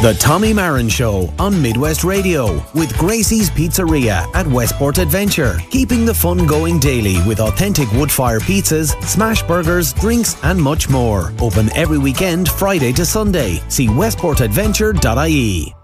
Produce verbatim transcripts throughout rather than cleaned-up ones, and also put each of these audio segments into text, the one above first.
The Tommy Marin Show on Midwest Radio with Gracie's Pizzeria at Westport Adventure. Keeping the fun going daily with authentic wood-fire pizzas, smash burgers, drinks and much more. Open every weekend, Friday to Sunday. See westport adventure dot I E.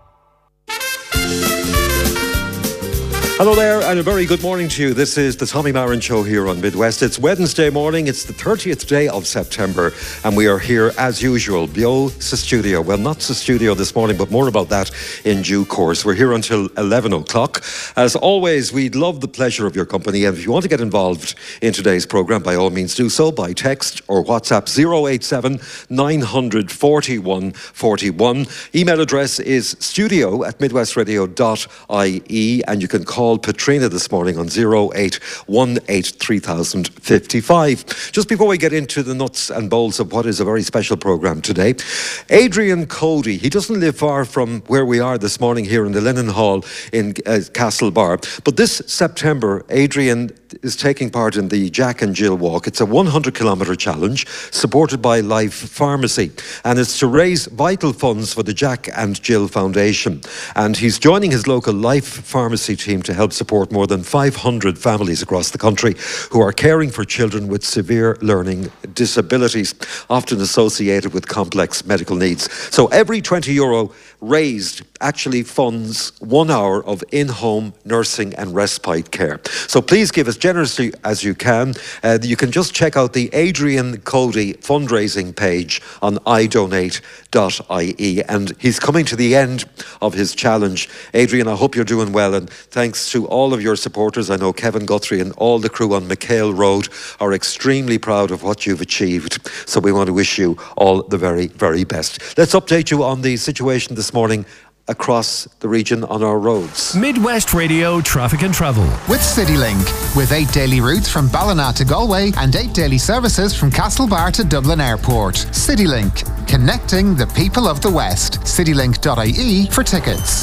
Hello there and a very good morning to you. This is the Tommy Marin Show here on Midwest. It's Wednesday morning, it's the thirtieth day of September and we are here as usual, Bio sa studio. Well, not sa studio this morning, but more about that in due course. We're here until eleven o'clock. As always, we'd love the pleasure of your company, and if you want to get involved in today's programme, by all means do so by text or WhatsApp zero eight seven nine hundred forty-one forty-one. Email address is studio at midwest radio dot I E, and you can call Patrina this morning on zero eight one eight three thousand fifty-five. Just before we get into the nuts and bolts of what is a very special programme today, Adrian Cody, he doesn't live far from where we are this morning here in the Lennon Hall in uh, Castlebar, but this September Adrian is taking part in the Jack and Jill Walk. It's a one hundred kilometre challenge supported by Life Pharmacy, and it's to raise vital funds for the Jack and Jill Foundation, and he's joining his local Life Pharmacy team to help support more than five hundred families across the country who are caring for children with severe learning disabilities, often associated with complex medical needs. So every twenty euro raised actually funds one hour of in-home nursing and respite care. So please give as generously as you can. Uh, you can just check out the Adrian Cody fundraising page on i donate dot I E, and he's coming to the end of his challenge. Adrian, I hope you're doing well, and thanks to all of your supporters. I know Kevin Guthrie and all the crew on McHale Road are extremely proud of what you've achieved. So we want to wish you all the very, very best. Let's update you on the situation this morning across the region on our roads. Midwest Radio Traffic and Travel with CityLink, with eight daily routes from Ballina to Galway and eight daily services from Castlebar to Dublin Airport. CityLink, connecting the people of the West. citylink dot I E for tickets.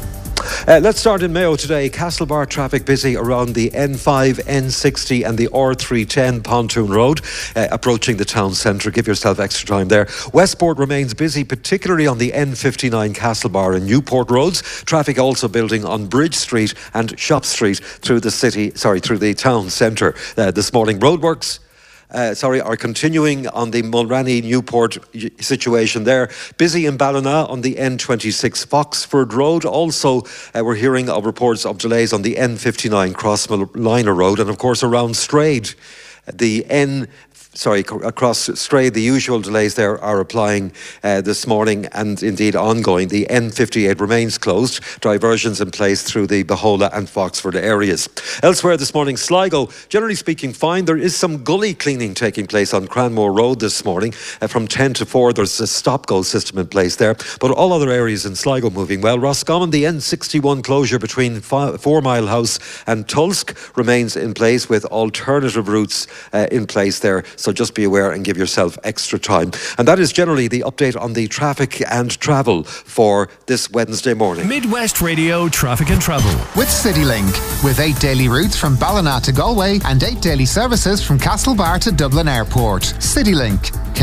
Uh, let's start in Mayo today. Castlebar traffic busy around the N five, N sixty and the R three ten Pontoon Road, uh, approaching the town centre. Give yourself extra time there. Westport remains busy, particularly on the N fifty-nine Castlebar and Newport roads. Traffic also building on Bridge Street and Shop Street through the city, sorry, through the town centre uh, this morning. Roadworks Uh, sorry, are continuing on the Mulranny Newport situation there. Busy in Ballina on the N twenty-six Foxford Road. Also, uh, we're hearing of reports of delays on the N fifty-nine Crossmolina Road, and of course around Strade. The N Sorry, across Stray, the usual delays there are applying uh, this morning and indeed ongoing. The N fifty-eight remains closed. Diversions in place through the Bahola and Foxford areas. Elsewhere this morning, Sligo, generally speaking, fine. There is some gully cleaning taking place on Cranmore Road this morning. Uh, from ten to four, there's a stop-go system in place there. But all other areas in Sligo moving well. Roscommon, the N sixty-one closure between Four Mile House and Tulsk remains in place with alternative routes uh, in place there. So just be aware and give yourself extra time. And that is generally the update on the traffic and travel for this Wednesday morning. Midwest Radio Traffic and Travel with CityLink, with eight daily routes from Ballina to Galway and eight daily services from Castlebar to Dublin Airport. CityLink,